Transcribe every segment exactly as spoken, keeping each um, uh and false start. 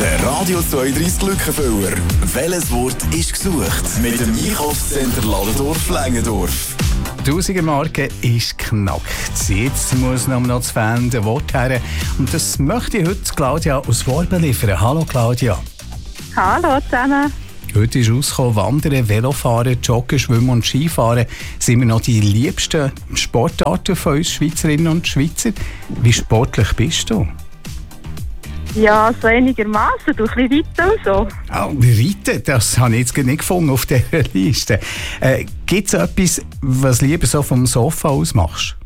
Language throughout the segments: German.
Der Radio zweiunddreißig Glückenfüller. Welches Wort ist gesucht? Mit dem Einkaufscenter Ladendorf-Längendorf. Die Tausiger-Marke ist knackt. Jetzt muss noch das Fan der Wort her. Und das möchte ich heute Claudia aus Worben liefern. Hallo Claudia. Hallo zusammen. Heute ist rausgekommen, Wandern, Velofahren, Joggen, Schwimmen und Skifahren sind wir noch die liebsten Sportarten von uns Schweizerinnen und Schweizer. Wie sportlich bist du? Ja, so einigermaßen, du ein bisschen weiter und so. Oh, Reiten, das habe ich jetzt nicht gefunden auf dieser Liste. Äh, Gibt es etwas, was du lieber so vom Sofa aus machst?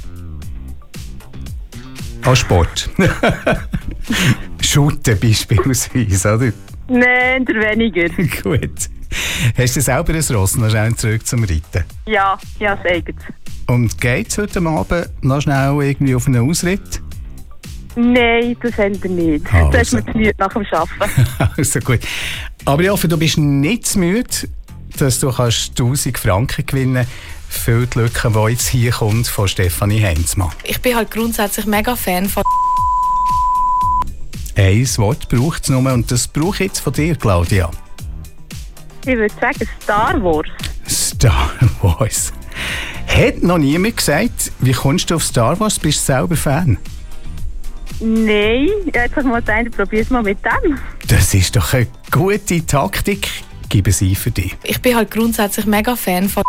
Als Sport? Shooten beispielsweise, oder? Nein, weniger. Gut. Hast du selber ein Ross? Noch schnell zurück zum Reiten. Ja, ja, das eigenes. Und geht es heute Abend noch schnell irgendwie auf einen Ausritt? Nein, das haben wir nicht. Also. Das ist mir zu müde nach dem Arbeiten. Also gut. Aber ich hoffe, du bist nicht zu müde, dass du kannst tausend Franken gewinnen für die Lücke, die jetzt hier kommt von Stefanie Heinzmann. Ich bin halt grundsätzlich mega Fan von... Ein Wort braucht es nur und das brauche ich jetzt von dir, Claudia. Ich würde sagen Star Wars. Star Wars. Hat noch niemand gesagt, wie kommst du auf Star Wars? Bist du selber Fan? Nein, jetzt habe ich mal gedacht, probier es mal mit dem. Das ist doch eine gute Taktik. Gib es ein für dich. Ich bin halt grundsätzlich mega Fan von...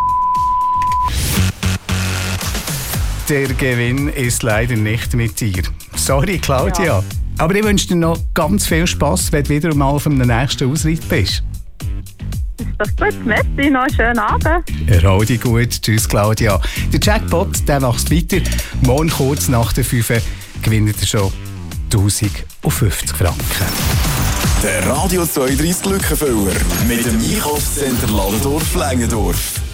Der Gewinn ist leider nicht mit dir. Sorry, Claudia. Ja. Aber ich wünsche dir noch ganz viel Spass, wenn du wieder mal auf dem nächsten Ausritt bist. Ist das gut? Merci, noch einen schönen Abend. Erhol dich gut. Tschüss, Claudia. Der Jackpot, der wächst weiter. Morgen kurz nach der fünf gewinnt ihr schon tausendfünfzig Franken. Der Radio zweiunddreißig Glückenfüller mit dem Einkaufscenter Ladendorf-Längendorf.